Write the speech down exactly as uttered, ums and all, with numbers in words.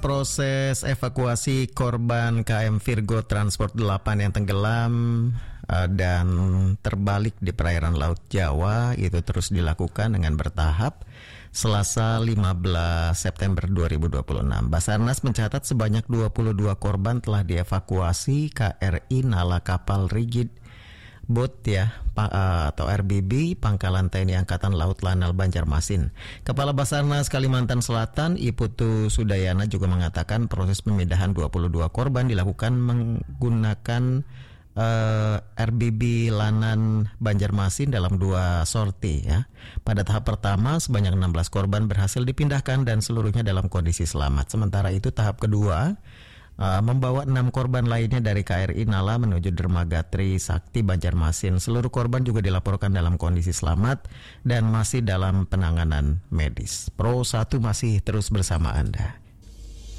Proses evakuasi korban K M Virgo Transport delapan yang tenggelam uh, dan terbalik di perairan Laut Jawa itu terus dilakukan dengan bertahap. Selasa lima belas September dua ribu dua puluh enam, Basarnas mencatat sebanyak dua puluh dua korban telah dievakuasi K R I Nala Kapal Rigid Boat ya atau R B B Pangkalan T N I Angkatan Laut Lanal Banjarmasin. Kepala Basarnas Kalimantan Selatan I Putu Sudayana juga mengatakan proses pemindahan dua puluh dua korban dilakukan menggunakan uh, R B B Lanan Banjarmasin dalam dua sorti ya. Pada tahap pertama sebanyak enam belas korban berhasil dipindahkan dan seluruhnya dalam kondisi selamat. Sementara itu tahap kedua Uh, membawa enam korban lainnya dari K R I Nala menuju Dermaga Tri Sakti Banjarmasin. Seluruh korban juga dilaporkan dalam kondisi selamat dan masih dalam penanganan medis. Pro satu masih terus bersama Anda.